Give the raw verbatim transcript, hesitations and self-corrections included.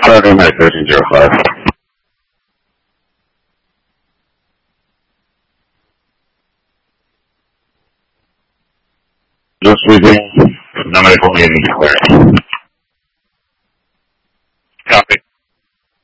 Saturday night, thirteen oh five. Just speaking, no medical meeting declared.